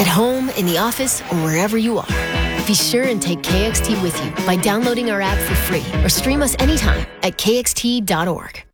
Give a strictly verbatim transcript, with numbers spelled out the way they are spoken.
At home, in the office, or wherever you are. Be sure and take K X T with you by downloading our app for free or stream us anytime at K X T dot org.